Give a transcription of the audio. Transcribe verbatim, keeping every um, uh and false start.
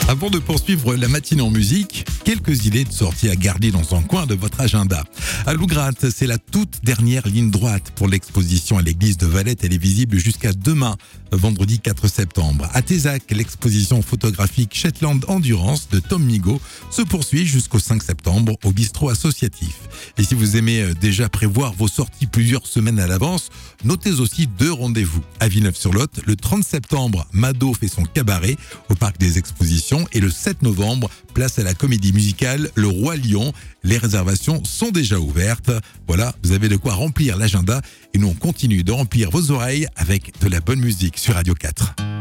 Avant de poursuivre la matinée en musique, quelques idées de sorties à garder dans un coin de votre agenda. À Lougratte, c'est la toute dernière ligne droite pour l'exposition à l'église de Valette. Elle est visible jusqu'à demain, vendredi quatre septembre. À Tézac, l'exposition photographique Shetland Endurance de Tom Migaud se poursuit jusqu'au cinq septembre au bistrot associatif. Et si vous aimez déjà prévoir vos sorties plusieurs semaines à l'avance, notez aussi deux rendez-vous. À Villeneuve-sur-Lot, le trente septembre, Mado fait son cabaret au parc des expositions. Et le sept novembre, place à la comédie musicale Le Roi Lion. Les réservations sont déjà ouvertes. Voilà, vous avez de quoi remplir l'agenda et nous on continue de remplir vos oreilles avec de la bonne musique sur Radio quatre.